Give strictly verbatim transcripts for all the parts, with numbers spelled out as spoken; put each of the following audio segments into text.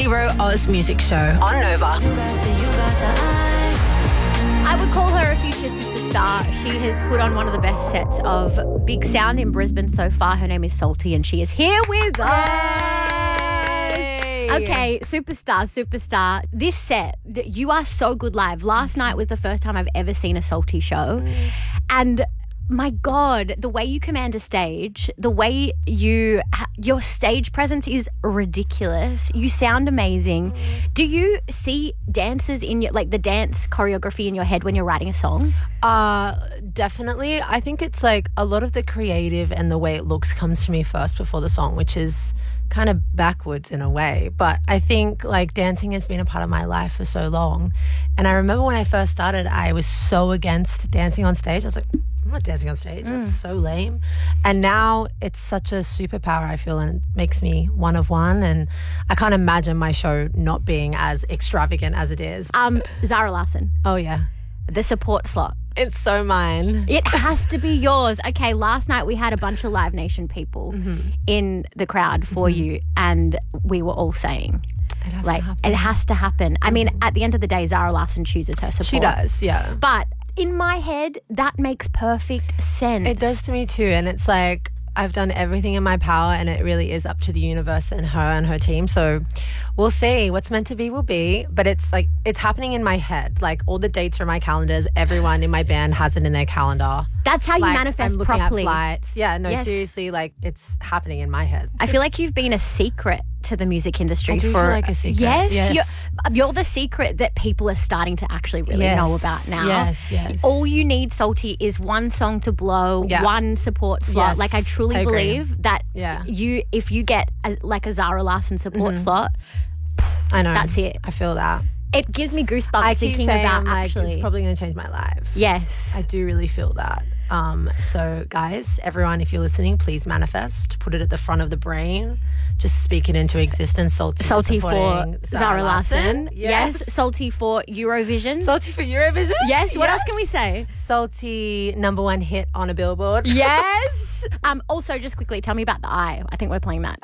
Rowe Oz Music Show on Nova. I would call her a future superstar. She has put on one of the best sets of Big Sound in Brisbane so far. Her name is Salty and she is here with us. Okay, superstar, superstar. This set, you are so good live. Last night was the first time I've ever seen a Salty show. And my God, the way you command a stage, the way you, your stage presence is ridiculous. You sound amazing. Do you see dances in your, like the dance choreography in your head when you're writing a song? Uh, definitely. I think it's like a lot of the creative and the way it looks comes to me first before the song, which is kind of backwards in a way. But I think like dancing has been a part of my life for so long. And I remember when I first started, I was so against dancing on stage. I was like, I'm not dancing on stage. That's so lame. And now it's such a superpower, I feel, and it makes me one of one. And I can't imagine my show not being as extravagant as it is. Um, Zara Larsson, Oh, yeah. the support slot. It's so mine. It has to be yours. Okay, last night we had a bunch of Live Nation people Mm-hmm. in the crowd for you, and we were all saying, It has like, to happen. it has to happen. I mean, at the end of the day, Zara Larsson chooses her support. She does, yeah. But in my head, that makes perfect sense. It does to me too. And it's like I've done everything in my power and it really is up to the universe and her and her team. So we'll see. What's meant to be will be. But it's like it's happening in my head. Like all the dates are in my calendars. Everyone in my band has it in their calendar. That's how you Like, manifest I'm looking properly. at flights. Yeah, no, Yes. seriously, like it's happening in my head. I feel like you've been a secret to the music industry I do for feel like a secret. Yes, Yes. You're, you're the secret that people are starting to actually really Yes. know about now. Yes, yes. All you need, Salty, is one song to blow, Yeah. one support slot. Yes, Like I truly I agree. believe that Yeah. you, if you get a, like a Zara Larsson support slot, I know. That's it. I feel that. it gives me goosebumps I keep thinking saying about like actually. it's probably going to change my life. yes. I do really feel that. Um, so, guys, everyone, if you're listening, please manifest. Put it at the front of the brain. Just speak it into existence. Salty, Salty for supporting Zara Larsson. Yes. Yes. Salty for Eurovision. Salty for Eurovision. yes. What else can we say? Salty number one hit on a billboard. Yes. um. Also, just quickly, tell me about the eye. I think we're playing that.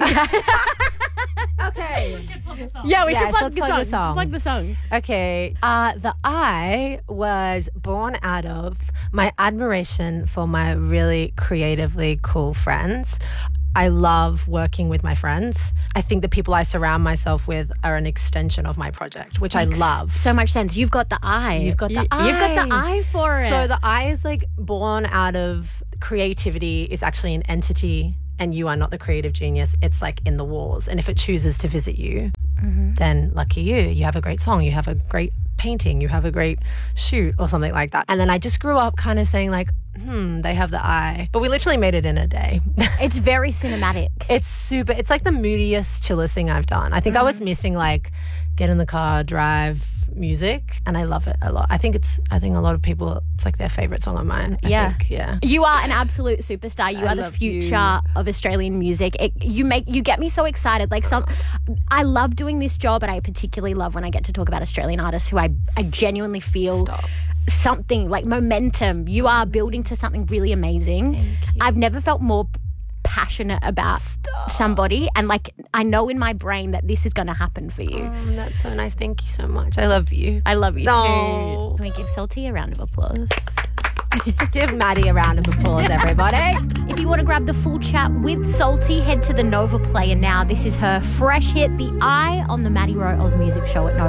Okay. yeah, we Yeah, should so plug let's the plug song. the song. Plug the song. Okay. Uh, the I was born out of my admiration for my really creatively cool friends. I love working with my friends. I think the people I surround myself with are an extension of my project, which I love. So much sense. You've got the eye. You've got the You- eye. You've got the eye for it. So the I is like born out of creativity is actually an entity and you are not the creative genius. It's like in the walls. And if it chooses to visit you, then lucky you. You have a great song. You have a great painting. You have a great shoot or something like that. And then I just grew up kind of saying like, hmm, they have the eye. But we literally made it in a day. it's very cinematic. It's super, it's like the moodiest, chillest thing I've done. I think I was missing like get in the car, drive music, and I love it a lot. I think it's, I think a lot of people, it's like their favourite song of mine. I Yeah. think, yeah. You are an absolute superstar. You I are the love you. future of Australian music. It, you make you get me so excited. Like some, I love doing this job, and I particularly love when I get to talk about Australian artists who I I genuinely feel Stop. something like momentum. You are building to something really amazing. I've never felt more passionate about somebody, and like I know in my brain that this is going to happen for you. Oh, that's so nice. Thank you so much. I love you. I love you No. too. Can we give Salty a round of applause? Give Maddie a round of applause, everybody. If you want to grab the full chat with Salty, head to the Nova Player now. This is her fresh hit, The Eye, on the Maddie Rowe Oz Music Show at Nova.